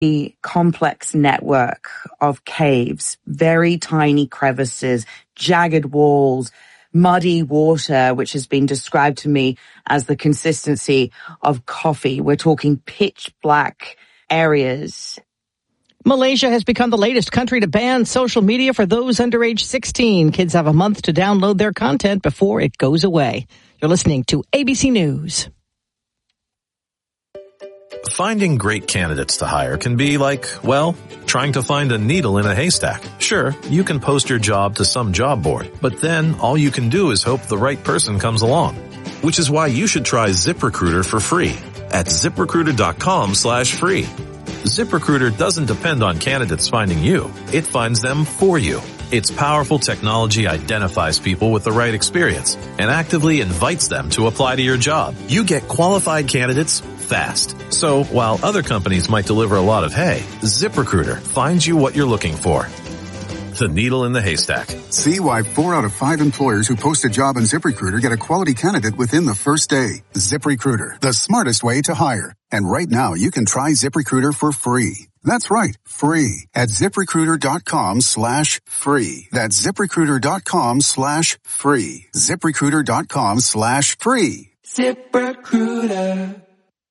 The complex network of caves, very tiny crevices, jagged walls, muddy water, which has been described to me as the consistency of coffee. We're talking pitch black areas. Malaysia has become the latest country to ban social media for those under age 16. Kids have a month to download their content before it goes away. You're listening to ABC News. Finding great candidates to hire can be like, well, trying to find a needle in a haystack. Sure, you can post your job to some job board, but then all you can do is hope the right person comes along. Which is why you should try ZipRecruiter for free at ZipRecruiter.com/free. ZipRecruiter doesn't depend on candidates finding you. It finds them for you. Its powerful technology identifies people with the right experience and actively invites them to apply to your job. You get qualified candidates fast. So while other companies might deliver a lot of hay, ZipRecruiter finds you what you're looking for. The needle in the haystack. See why 4 out of 5 employers who post a job on ZipRecruiter get a quality candidate within the first day. ZipRecruiter, the smartest way to hire. And right now, you can try ZipRecruiter for free. That's right, free at ZipRecruiter.com/free. That's ZipRecruiter.com/free. ZipRecruiter.com/free. ZipRecruiter.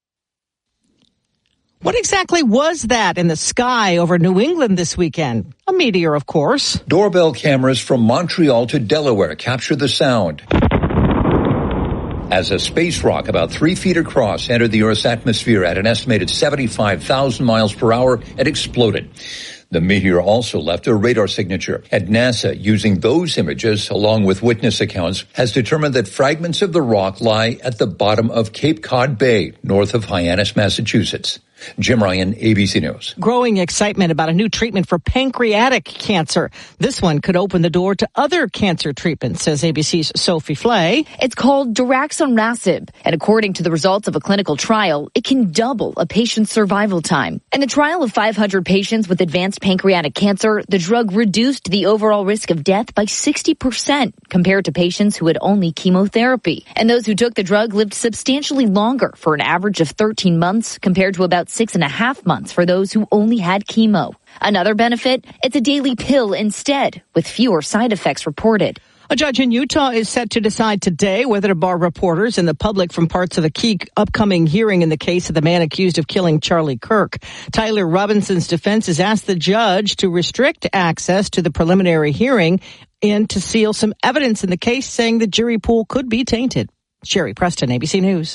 What exactly was that in the sky over New England this weekend? A meteor, of course. Doorbell cameras from Montreal to Delaware captured the sound as a space rock about 3 feet across entered the Earth's atmosphere at an estimated 75,000 miles per hour and exploded. The meteor also left a radar signature. At NASA, using those images along with witness accounts, has determined that fragments of the rock lie at the bottom of Cape Cod Bay, north of Hyannis, Massachusetts. Jim Ryan, ABC News. Growing excitement about a new treatment for pancreatic cancer. This one could open the door to other cancer treatments, says ABC's Sophie Flay. It's called daraxonrasib, and according to the results of a clinical trial, it can double a patient's survival time. In a trial of 500 patients with advanced pancreatic cancer, the drug reduced the overall risk of death by 60% compared to patients who had only chemotherapy. And those who took the drug lived substantially longer, for an average of 13 months compared to about 6.5 months for those who only had chemo. Another benefit, it's a daily pill instead, with fewer side effects reported. A judge in Utah is set to decide today whether to bar reporters and the public from parts of a key upcoming hearing in the case of the man accused of killing Charlie Kirk. Tyler Robinson's defense has asked the judge to restrict access to the preliminary hearing and to seal some evidence in the case, saying the jury pool could be tainted. Sherry Preston, ABC News.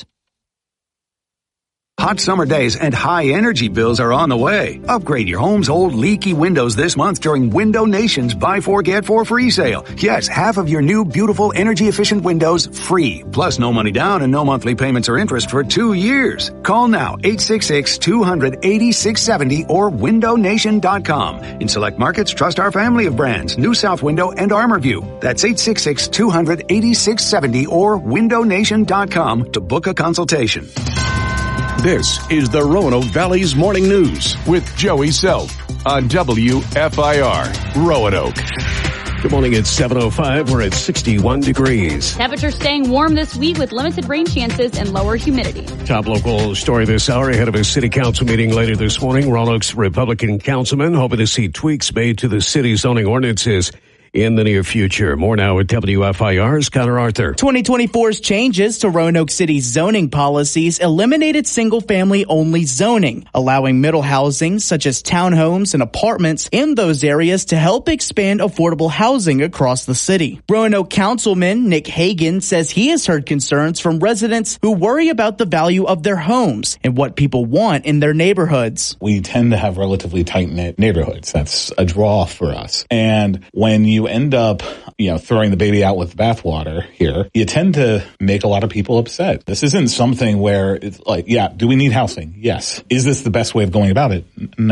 Hot summer days and high energy bills are on the way. Upgrade your home's old leaky windows this month during Window Nation's Buy 4 Get 4 free sale. Yes, half of your new beautiful energy efficient windows free. Plus no money down and no monthly payments or interest for 2 years. Call now 866-200-8670 or windownation.com. In select markets, trust our family of brands, New South Window and ArmorView. That's 866-200-8670 or windownation.com to book a consultation. This is the Roanoke Valley's Morning News with Joey Self on WFIR Roanoke. Good morning, it's 7:05. We're at 61 degrees. Temperatures staying warm this week with limited rain chances and lower humidity. Top local story this hour ahead of a city council meeting later this morning. Roanoke's Republican councilman hoping to see tweaks made to the city's zoning ordinances in the near future. More now at WFIR's Connor Arthur. 2024's changes to Roanoke City's zoning policies eliminated single-family-only zoning, allowing middle housing such as townhomes and apartments in those areas to help expand affordable housing across the city. Roanoke Councilman Nick Hagan says he has heard concerns from residents who worry about the value of their homes and what people want in their neighborhoods. We tend to have relatively tight-knit neighborhoods. That's a draw for us. And when you end up, throwing the baby out with the bathwater here, you tend to make a lot of people upset. This isn't something where it's like, do we need housing? Yes. Is this the best way of going about it? No.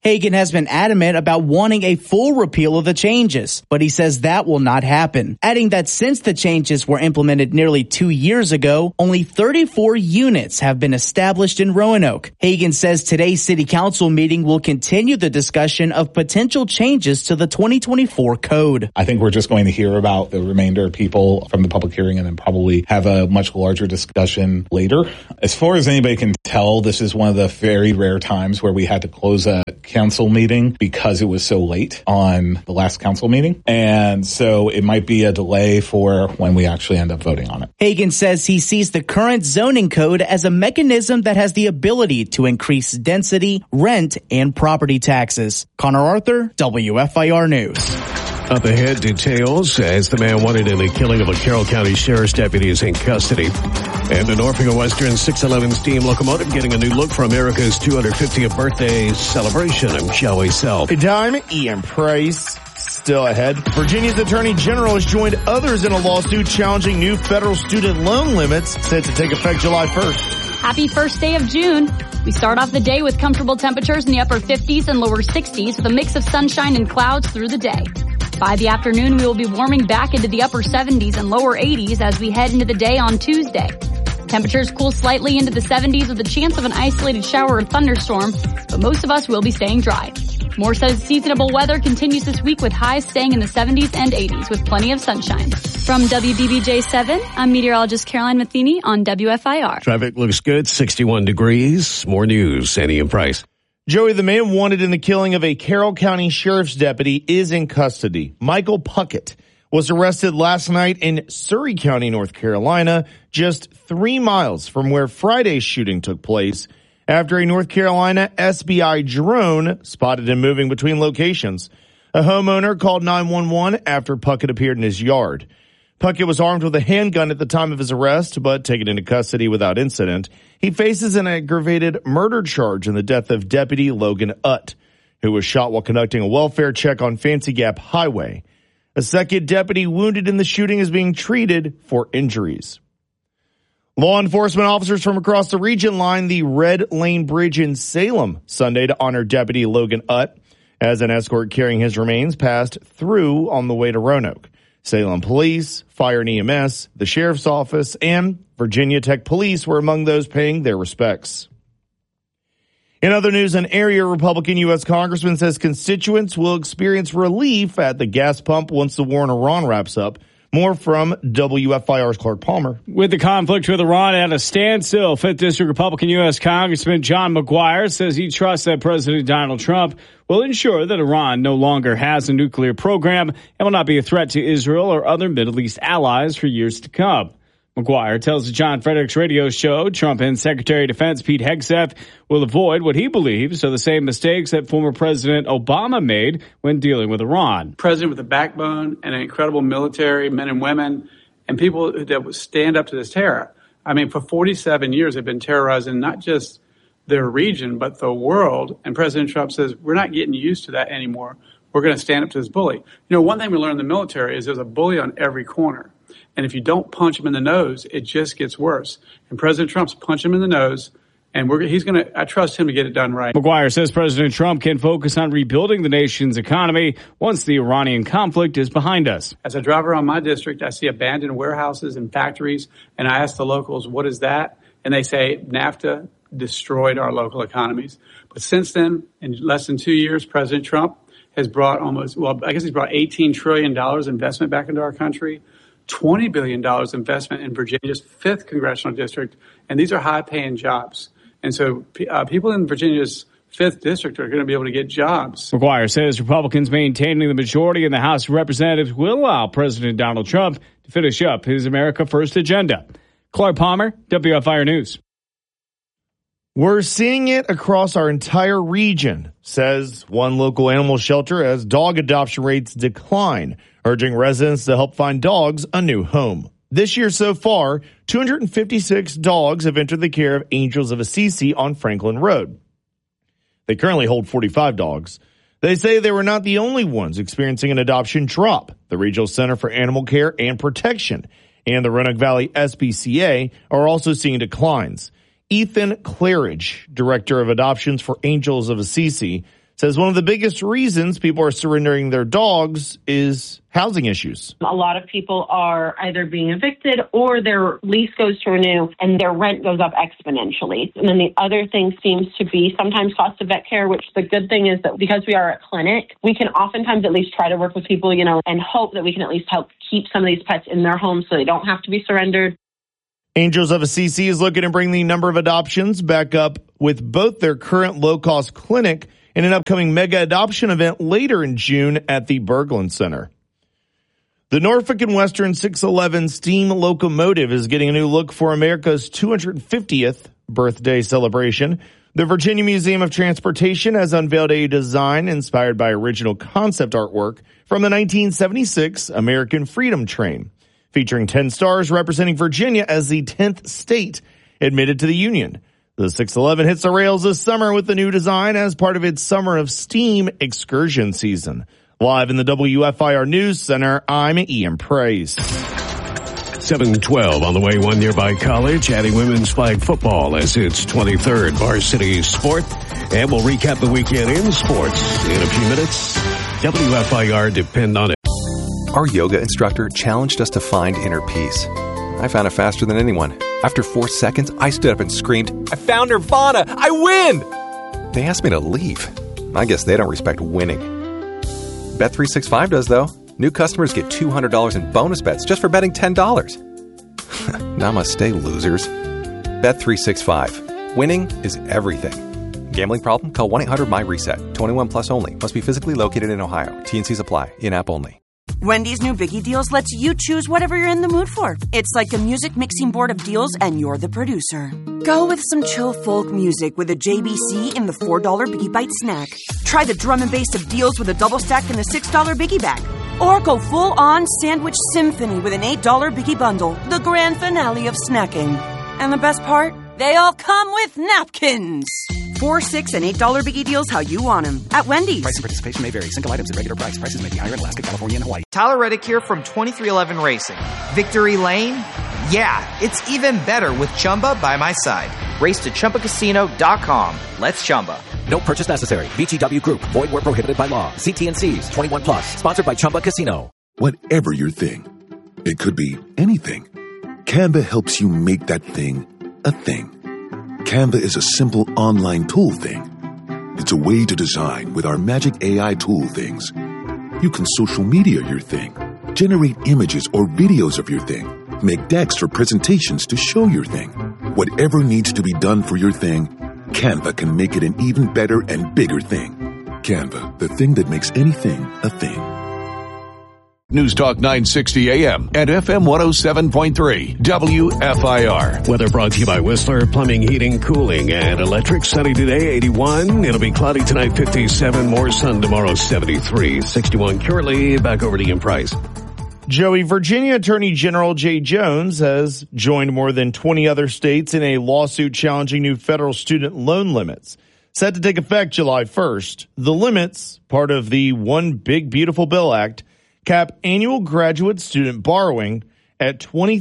Hagan has been adamant about wanting a full repeal of the changes, but he says that will not happen, adding that since the changes were implemented nearly 2 years ago, only 34 units have been established in Roanoke. Hagan says today's city council meeting will continue the discussion of potential changes to the 2024 code. I think we're just going to hear about the remainder of people from the public hearing and then probably have a much larger discussion later. As far as anybody can tell, this is one of the very rare times where we had to close a council meeting because it was so late on the last council meeting. And so it might be a delay for when we actually end up voting on it. Hagan says he sees the current zoning code as a mechanism that has the ability to increase density, rent, and property taxes. Connor Arthur, WFIR News. Up ahead, details as the man wanted in the killing of a Carroll County Sheriff's deputy is in custody. And the Norfolk and Western 611 steam locomotive getting a new look for America's 250th birthday celebration. I'm Shelley Self. Hey, time, Ian Price. Still ahead. Virginia's Attorney General has joined others in a lawsuit challenging new federal student loan limits set to take effect July 1st. Happy first day of June. We start off the day with comfortable temperatures in the upper 50s and lower 60s with a mix of sunshine and clouds through the day. By the afternoon, we will be warming back into the upper 70s and lower 80s as we head into the day on Tuesday. Temperatures cool slightly into the 70s with a chance of an isolated shower or thunderstorm, but most of us will be staying dry. More seasonable weather continues this week with highs staying in the 70s and 80s with plenty of sunshine. From WDBJ7, I'm meteorologist Caroline Matheny on WFIR. Traffic looks good, 61 degrees. More news, Annie and Price. Joey, the man wanted in the killing of a Carroll County Sheriff's deputy is in custody. Michael Puckett was arrested last night in Surry County, North Carolina, just 3 miles from where Friday's shooting took place, after a North Carolina SBI drone spotted him moving between locations. A homeowner called 911 after Puckett appeared in his yard. Puckett was armed with a handgun at the time of his arrest, but taken into custody without incident. He faces an aggravated murder charge in the death of Deputy Logan Utt, who was shot while conducting a welfare check on Fancy Gap Highway. A second deputy wounded in the shooting is being treated for injuries. Law enforcement officers from across the region lined the Red Lane Bridge in Salem Sunday to honor Deputy Logan Utt as an escort carrying his remains passed through on the way to Roanoke. Salem Police, Fire and EMS, the Sheriff's Office, and Virginia Tech Police were among those paying their respects. In other news, an area Republican U.S. Congressman says constituents will experience relief at the gas pump once the war in Iran wraps up. More from WFIR's Clark Palmer. With the conflict with Iran at a standstill, 5th District Republican U.S. Congressman John McGuire says he trusts that President Donald Trump will ensure that Iran no longer has a nuclear program and will not be a threat to Israel or other Middle East allies for years to come. McGuire tells the John Fredericks radio show Trump and Secretary of Defense Pete Hegseth will avoid what he believes are the same mistakes that former President Obama made when dealing with Iran. President with a backbone and an incredible military, men and women, and people that would stand up to this terror. I mean, for 47 years, they've been terrorizing not just their region, but the world. And President Trump says, we're not getting used to that anymore. We're going to stand up to this bully. You know, one thing we learned in the military is there's a bully on every corner. And if you don't punch him in the nose, it just gets worse. And President Trump's punching him in the nose, and I trust him to get it done right. McGuire says President Trump can focus on rebuilding the nation's economy once the Iranian conflict is behind us. As I drive around my district, I see abandoned warehouses and factories, and I ask the locals, what is that? And they say, NAFTA destroyed our local economies. But since then, in less than 2 years, President Trump has brought he's brought $18 trillion investment back into our country. $20 billion investment in Virginia's 5th congressional district, and these are high-paying jobs. And so people in Virginia's 5th district are going to be able to get jobs. McGuire says Republicans maintaining the majority in the House of Representatives will allow President Donald Trump to finish up his America First agenda. Clark Palmer, WFIR News. We're seeing it across our entire region, says one local animal shelter, as dog adoption rates decline, urging residents to help find dogs a new home. This year so far, 256 dogs have entered the care of Angels of Assisi on Franklin Road. They currently hold 45 dogs. They say they were not the only ones experiencing an adoption drop. The Regional Center for Animal Care and Protection and the Roanoke Valley SPCA are also seeing declines. Ethan Claridge, Director of Adoptions for Angels of Assisi, says one of the biggest reasons people are surrendering their dogs is housing issues. A lot of people are either being evicted or their lease goes to renew and their rent goes up exponentially. And then the other thing seems to be sometimes cost of vet care, which the good thing is that because we are a clinic, we can oftentimes at least try to work with people, and hope that we can at least help keep some of these pets in their homes so they don't have to be surrendered. Angels of Assisi is looking to bring the number of adoptions back up with both their current low-cost clinic and an upcoming mega adoption event later in June at the Berglund Center. The Norfolk and Western 611 steam locomotive is getting a new look for America's 250th birthday celebration. The Virginia Museum of Transportation has unveiled a design inspired by original concept artwork from the 1976 American Freedom Train, featuring 10 stars representing Virginia as the 10th state admitted to the Union. The 611 hits the rails this summer with the new design as part of its Summer of Steam excursion season. Live in the WFIR News Center, I'm Ian Price. 7:12 on the way, one nearby college adding women's flag football as its 23rd varsity sport. And we'll recap the weekend in sports in a few minutes. WFIR, depend on it. Our yoga instructor challenged us to find inner peace. I found it faster than anyone. After 4 seconds, I stood up and screamed, "I found Nirvana! I win!" They asked me to leave. I guess they don't respect winning. Bet365 does, though. New customers get $200 in bonus bets just for betting $10. Namaste, losers. Bet365. Winning is everything. Gambling problem? Call 1-800-MY-RESET. 21 plus only. Must be physically located in Ohio. T&Cs apply. In-app only. Wendy's new Biggie Deals lets you choose whatever you're in the mood for. It's like a music mixing board of deals, and you're the producer. Go with some chill folk music with a JBC in the $4 Biggie Bite snack. Try the drum and bass of deals with a double stack in the $6 Biggie Bag. Or go full-on sandwich symphony with an $8 Biggie Bundle, the grand finale of snacking. And the best part? They all come with napkins. $4, $6, and $8 Biggie Deals how you want them at Wendy's. Price and participation may vary. Single items at regular price. Prices may be higher in Alaska, California, and Hawaii. Tyler Reddick here from 2311 Racing. Victory Lane? Yeah, it's even better with Chumba by my side. Race to ChumbaCasino.com. Let's Chumba. No purchase necessary. VGW Group. Void where prohibited by law. See T&Cs. 21 plus. Sponsored by Chumba Casino. Whatever your thing, it could be anything. Canva helps you make that thing a thing. Canva is a simple online tool thing. It's a way to design with our magic AI tool things. You can social media your thing, generate images or videos of your thing, make decks or presentations to show your thing. Whatever needs to be done for your thing, Canva can make it an even better and bigger thing. Canva, the thing that makes anything a thing. News Talk 960 AM and FM 107.3 WFIR. Weather brought to you by Whistler Plumbing, Heating, Cooling, and Electric. Sunny today, 81. It'll be cloudy tonight, 57. More sun tomorrow, 73. 61 currently. Back over to Ian Price. Joey, Virginia Attorney General Jay Jones has joined more than 20 other states in a lawsuit challenging new federal student loan limits. Set to take effect July 1st. The limits, part of the One Big Beautiful Bill Act, cap annual graduate student borrowing at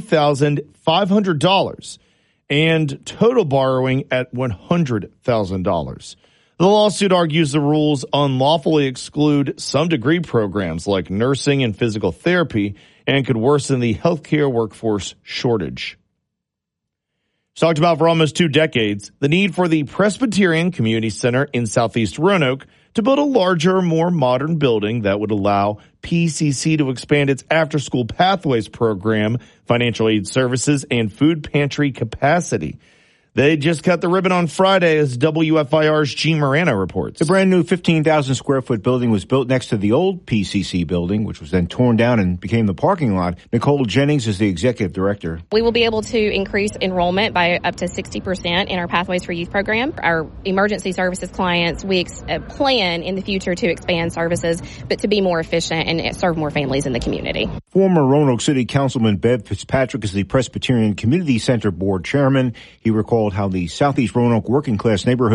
$20,500 and total borrowing at $100,000. The lawsuit argues the rules unlawfully exclude some degree programs like nursing and physical therapy and could worsen the healthcare workforce shortage. Talked about for almost 2 decades, the need for the Presbyterian Community Center in Southeast Roanoke to build a larger, more modern building that would allow PCC to expand its after-school pathways program, financial aid services, and food pantry capacity. They just cut the ribbon on Friday, as WFIR's Gene Morano reports. The brand new 15,000 square foot building was built next to the old PCC building, which was then torn down and became the parking lot. Nicole Jennings is the executive director. We will be able to increase enrollment by up to 60% in our Pathways for Youth program. Our emergency services clients, we plan in the future to expand services, but to be more efficient and serve more families in the community. Former Roanoke City Councilman Bev Fitzpatrick is the Presbyterian Community Center Board chairman. He recalled how the Southeast Roanoke working class neighborhoods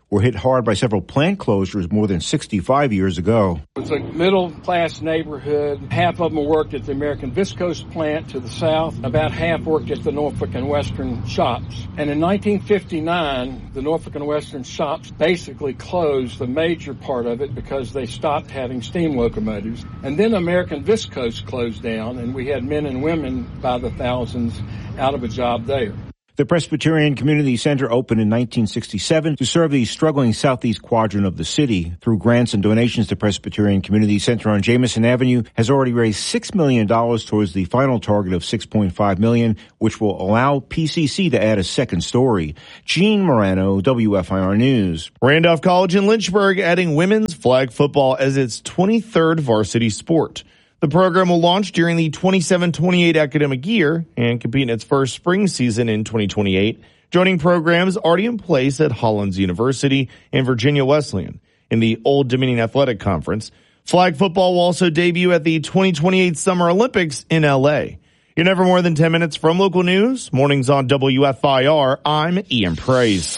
were hit hard by several plant closures more than 65 years ago. It's a middle-class neighborhood. Half of them worked at the American Viscose plant to the south. About half worked at the Norfolk and Western shops. And in 1959, the Norfolk and Western shops basically closed the major part of it because they stopped having steam locomotives. And then American Viscose closed down, and we had men and women by the thousands out of a job there. The Presbyterian Community Center opened in 1967 to serve the struggling southeast quadrant of the city. Through grants and donations, the Presbyterian Community Center on Jameson Avenue has already raised $6 million towards the final target of $6.5 million, which will allow PCC to add a second story. Gene Morano, WFIR News. Randolph College in Lynchburg adding women's flag football as its 23rd varsity sport. The program will launch during the 27-28 academic year and compete in its first spring season in 2028, joining programs already in place at Hollins University and Virginia Wesleyan in the Old Dominion Athletic Conference. Flag football will also debut at the 2028 Summer Olympics in L.A. You're never more than 10 minutes from local news. Mornings on WFIR. I'm Ian Price.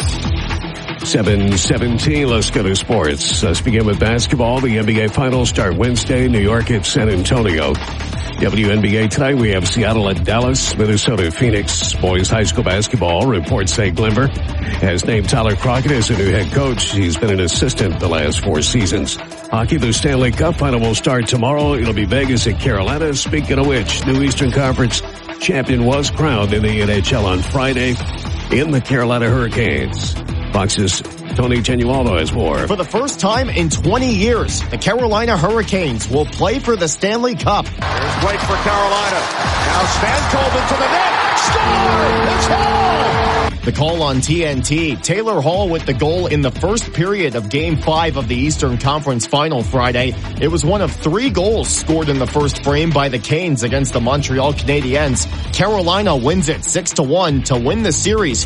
7:17. Let's go to sports. Let's begin with basketball. The NBA Finals start Wednesday. New York at San Antonio. WNBA tonight, we have Seattle at Dallas, Minnesota, Phoenix. Boys high school basketball. Reports say Glimmer has named Tyler Crockett as a new head coach. He's been an assistant the last 4 seasons. Hockey, the Stanley Cup final will start tomorrow. It'll be Vegas at Carolina. Speaking of which, new Eastern Conference champion was crowned in the NHL on Friday in the Carolina Hurricanes. Fox's Tony Genualdo has more. For the first time in 20 years, the Carolina Hurricanes will play for the Stanley Cup. Here's Blake for Carolina. Now Spankoven to the net. Score! It's Hall! The call on TNT. Taylor Hall with the goal in the first period of Game 5 of the Eastern Conference Final Friday. It was one of 3 goals scored in the first frame by the Canes against the Montreal Canadiens. Carolina wins it 6-1 to win the series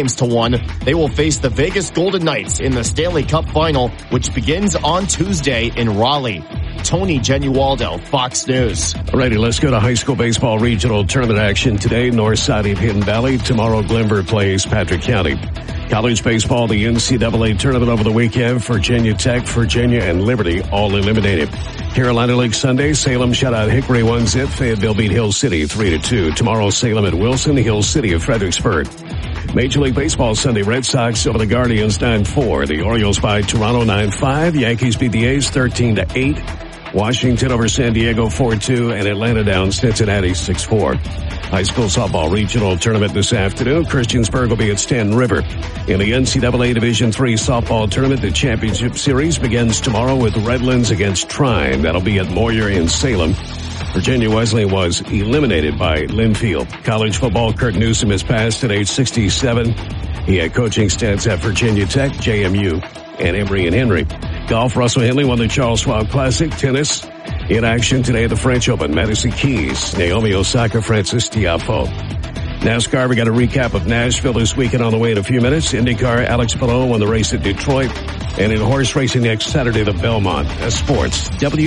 4-1. They will face the Vegas Golden Knights in the Stanley Cup Final, which begins on Tuesday in Raleigh. Tony Genualdo, Fox News. Alrighty, let's go to high school baseball regional tournament action today. North side of Hidden Valley. Tomorrow, Glenver plays Patrick County. College baseball, the NCAA tournament over the weekend. Virginia Tech, Virginia, and Liberty all eliminated. Carolina League Sunday, Salem shut out Hickory 1-0. Fayetteville beat Hill City 3-2. Tomorrow, Salem at Wilson, Hill City at Fredericksburg. Major League Baseball Sunday, Red Sox over the Guardians 9-4. The Orioles by Toronto 9-5. Yankees beat the A's 13-8. Washington over San Diego 4-2, and Atlanta down Cincinnati 6-4. High school softball regional tournament this afternoon. Christiansburg will be at Stanton River. In the NCAA Division III softball tournament, the championship series begins tomorrow with Redlands against Trine. That'll be at Moyer in Salem. Virginia Wesleyan was eliminated by Linfield. College football, Kurt Newsom has passed at age 67. He had coaching stints at Virginia Tech, JMU, and Emory and Henry. Golf, Russell Henley won the Charles Schwab Classic. Tennis, in action today at the French Open. Madison Keys, Naomi Osaka, Francis Tiafoe. NASCAR, we got a recap of Nashville this weekend on the way in a few minutes. IndyCar, Alex Palou won the race at Detroit. And in horse racing next Saturday, the Belmont. That's sports.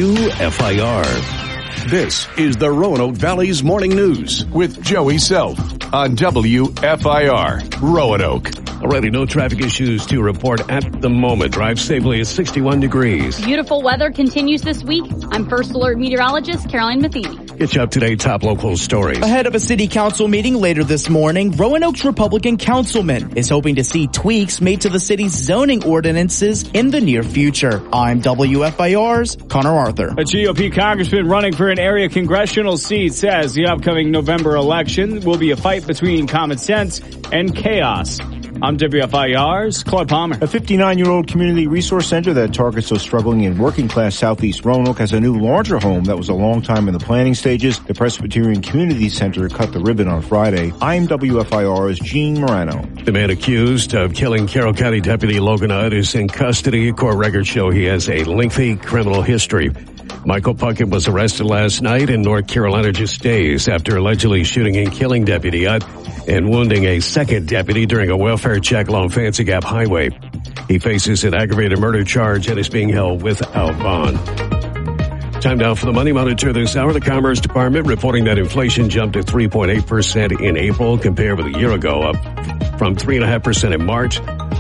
WFIR. This is the Roanoke Valley's Morning News with Joey Self on WFIR Roanoke. Already no traffic issues to report at the moment. Drive safely at 61 degrees. Beautiful weather continues this week. I'm First Alert meteorologist Caroline Matheny. Get you up to date top local stories. Ahead of a city council meeting later this morning, Roanoke's Republican councilman is hoping to see tweaks made to the city's zoning ordinances in the near future. I'm WFIR's Connor Arthur. A GOP congressman running for an area congressional seat says the upcoming November election will be a fight between common sense and chaos. I'm WFIR's Claude Palmer. A 59-year-old community resource center that targets those struggling in working-class Southeast Roanoke has a new larger home that was a long time in the planning stages. The Presbyterian Community Center cut the ribbon on Friday. I'm WFIR's Gene Morano. The man accused of killing Carroll County Deputy Logan Udd is in custody. Court records show he has a lengthy criminal history. Michael Puckett was arrested last night in North Carolina just days after allegedly shooting and killing Deputy Udd and wounding a second deputy during a welfare check along Fancy Gap Highway. He faces an aggravated murder charge and is being held without bond. Time now for the Money Monitor this hour. The Commerce Department reporting that inflation jumped to 3.8% in April compared with a year ago, up from 3.5% in March.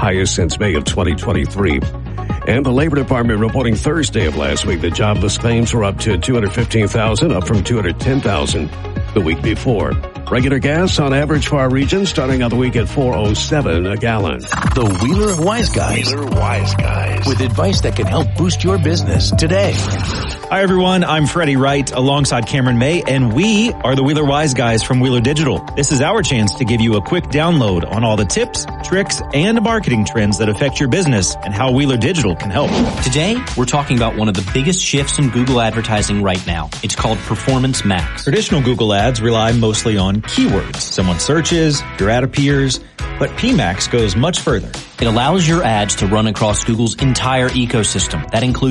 highest since May of 2023. And the Labor Department reporting Thursday of last week that jobless claims were up to 215,000, up from 210,000 the week before. Regular gas on average for our region starting out the week at $4.07 a gallon. The Wheeler Wise Guys. Wheeler Wise Guys. With advice that can help boost your business today. Hi, everyone. I'm Freddie Wright alongside Cameron May, and we are the Wheeler Wise Guys from Wheeler Digital. This is our chance to give you a quick download on all the tips, tricks, and marketing trends that affect your business and how Wheeler Digital can help. Today, we're talking about one of the biggest shifts in Google advertising right now. It's called Performance Max. Traditional Google ads rely mostly on keywords. Someone searches, your ad appears, but PMax goes much further. It allows your ads to run across Google's entire ecosystem. That includes